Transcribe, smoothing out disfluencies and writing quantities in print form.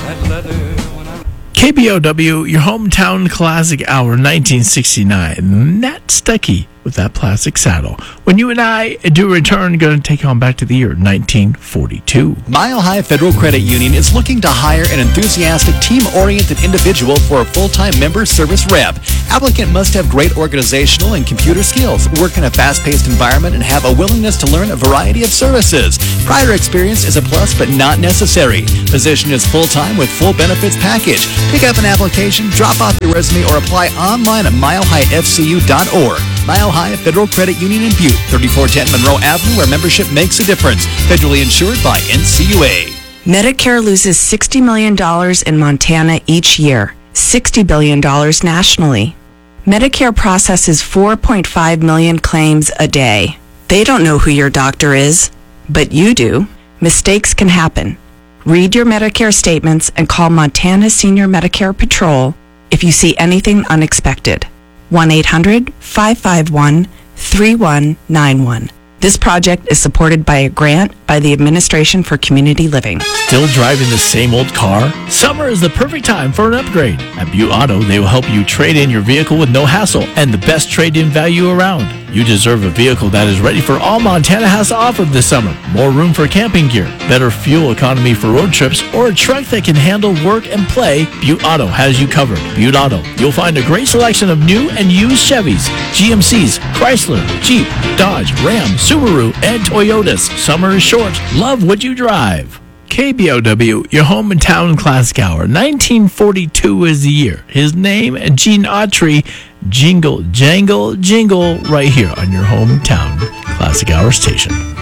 KBOW, your hometown classic hour, 1969. Nat Stuckey with that plastic saddle. When you and I do return, going to take on back to the year 1942. Mile High Federal Credit Union is looking to hire an enthusiastic, team-oriented individual for a full-time member service rep. Applicant must have great organizational and computer skills, work in a fast-paced environment, and have a willingness to learn a variety of services. Prior experience is a plus, but not necessary. Position is full-time with full benefits package. Pick up an application, drop off your resume, or apply online at milehighfcu.org. Mile High Federal Credit Union in Butte, 3410 Monroe Avenue, where membership makes a difference. Federally insured by NCUA. Medicare loses $60 million in Montana each year, $60 billion nationally. Medicare processes 4.5 million claims a day. They don't know who your doctor is, but you do. Mistakes can happen. Read your Medicare statements and call Montana Senior Medicare Patrol if you see anything unexpected. 1-800-551-3191. This project is supported by a grant by the Administration for Community Living. Still driving the same old car? Summer is the perfect time for an upgrade. At Butte Auto, they will help you trade in your vehicle with no hassle and the best trade-in value around. You deserve a vehicle that is ready for all Montana has to offer this summer. More room for camping gear, better fuel economy for road trips, or a truck that can handle work and play. Butte Auto has you covered. Butte Auto. You'll find a great selection of new and used Chevys, GMCs, Chrysler, Jeep, Dodge, Ram, Subaru, and Toyotas. Summer is short. Love what you drive. KBOW, your home and town classic hour. 1942 is the year. His name, Gene Autry. Jingle, jangle, jingle, right here on your hometown classic hour station.